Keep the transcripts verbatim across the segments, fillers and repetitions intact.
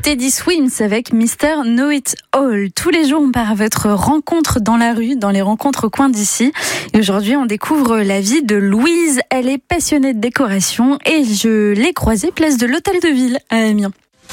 Teddy Swims avec Mister Know It All. Tous les jours, on part à votre rencontre dans la rue, dans les rencontres au coin d'ici. Et aujourd'hui, on découvre la vie de Louise. Elle est passionnée de décoration et je l'ai croisée place de l'Hôtel de Ville à Amiens.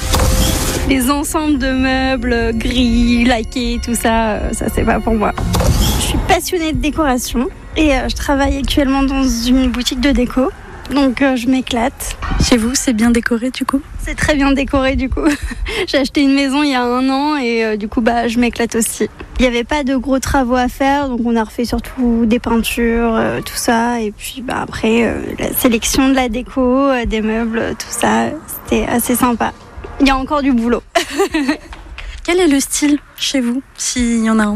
Les ensembles de meubles gris, laqués, tout ça, ça c'est pas pour moi. Je suis passionnée de décoration et je travaille actuellement dans une boutique de déco. Donc euh, je m'éclate. Chez vous, c'est bien décoré du coup ? C'est très bien décoré du coup. J'ai acheté une maison il y a un an et euh, du coup bah, je m'éclate aussi. Il n'y avait pas de gros travaux à faire, donc on a refait surtout des peintures, euh, tout ça. Et puis bah, après, euh, la sélection de la déco, euh, des meubles, tout ça, c'était assez sympa. Il y a encore du boulot. Quel est le style chez vous, s'il y en a un ?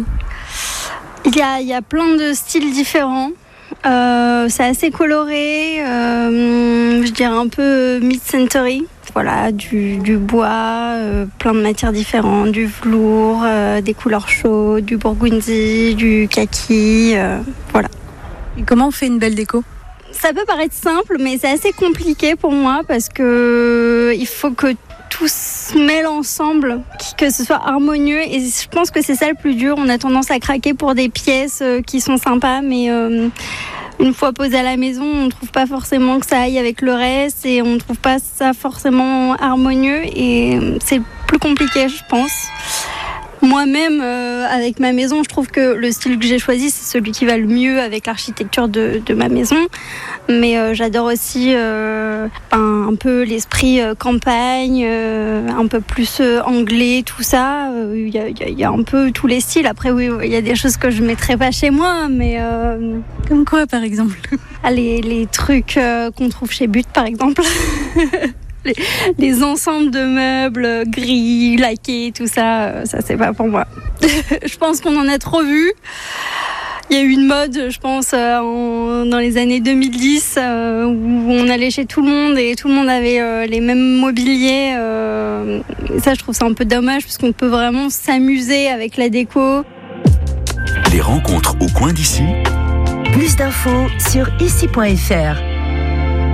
Il y a, il y a plein de styles différents. Euh, c'est assez coloré, euh, je dirais un peu mid-century. Voilà, du, du bois, euh, plein de matières différentes, du velours, euh, des couleurs chaudes, du burgundy, du kaki, euh, voilà. Et comment on fait une belle déco ? Ça peut paraître simple, mais c'est assez compliqué pour moi parce que il faut que tout se mêle ensemble, que ce soit harmonieux, et je pense que c'est ça le plus dur. On a tendance à craquer pour des pièces qui sont sympas, mais euh, une fois posées à la maison, on ne trouve pas forcément que ça aille avec le reste et on ne trouve pas ça forcément harmonieux et c'est plus compliqué, je pense. Moi-même, euh, avec ma maison, je trouve que le style que j'ai choisi, c'est celui qui va le mieux avec l'architecture de, de ma maison. Mais euh, j'adore aussi euh, un, un peu l'esprit euh, campagne, euh, un peu plus euh, anglais, tout ça. Il y, y, y a un peu tous les styles. Après, oui, il y a des choses que je ne mettrais pas chez moi, mais... Euh, Comme quoi, par exemple ? les, les trucs euh, qu'on trouve chez But, par exemple. Les, les ensembles de meubles gris, laqués, tout ça, ça c'est pas pour moi. Je pense qu'on en a trop vu. Il y a eu une mode, je pense, euh, en, dans les années deux mille dix, euh, où on allait chez tout le monde et tout le monde avait euh, les mêmes mobiliers. Euh, et ça, je trouve ça un peu dommage parce qu'on peut vraiment s'amuser avec la déco. Les rencontres au coin d'ici. Plus d'infos sur ici point f r.